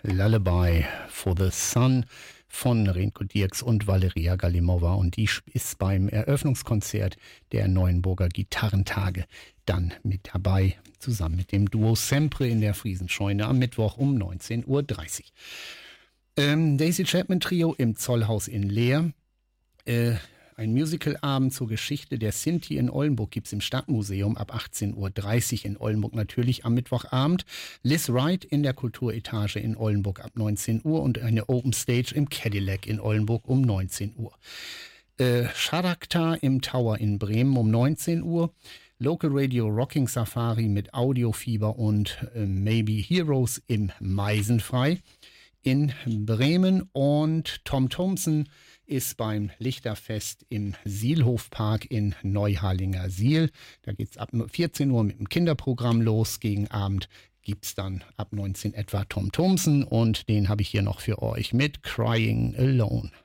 Lullaby for the Sun von Renko Dirks und Valeria Galimova, und die ist beim Eröffnungskonzert der Neuenburger Gitarrentage dann mit dabei, zusammen mit dem Duo Sempre in der Friesenscheune am Mittwoch um 19:30 Uhr. Daisy Chapman Trio im Zollhaus in Leer. Ein Musicalabend zur Geschichte der Sinti in Oldenburg gibt's im Stadtmuseum ab 18:30 Uhr in Oldenburg natürlich am Mittwochabend. Liz Wright in der Kulturetage in Oldenburg ab 19 Uhr und eine Open Stage im Cadillac in Oldenburg um 19 Uhr. Charakter im Tower in Bremen um 19 Uhr. Local Radio Rocking Safari mit Audiofieber und Maybe Heroes im Meisenfrei in Bremen, und Tom Thompson ist beim Lichterfest im Sielhofpark in Neuharlinger Siel. Da geht's ab 14 Uhr mit dem Kinderprogramm los. Gegen Abend gibt's dann ab 19 etwa Tom Thompson, und den habe ich hier noch für euch mit Crying Alone.